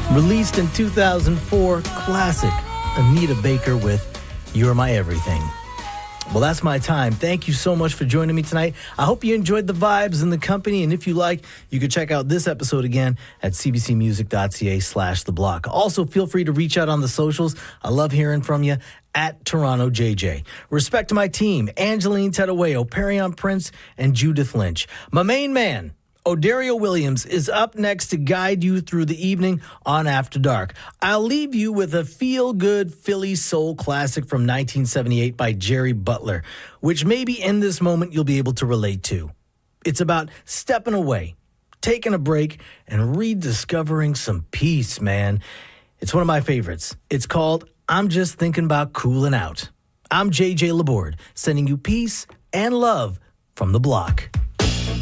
Released in 2004, classic Anita Baker with You're My Everything. Well, that's my time. Thank you so much for joining me tonight. I hope you enjoyed the vibes and the company. And if you like, you can check out this episode again at cbcmusic.ca/theblock. Also, feel free to reach out on the socials. I love hearing from you at Toronto JJ. Respect to my team, Angeline Tedaweo, Perion Prince, and Judith Lynch. My main man, Odario Williams, is up next to guide you through the evening on After Dark. I'll leave you with a feel-good Philly soul classic from 1978 by Jerry Butler, which maybe in this moment you'll be able to relate to. It's about stepping away, taking a break, and rediscovering some peace, man. It's one of my favorites. It's called I'm Just Thinking About Cooling Out. I'm JJ Laborde, sending you peace and love from the block.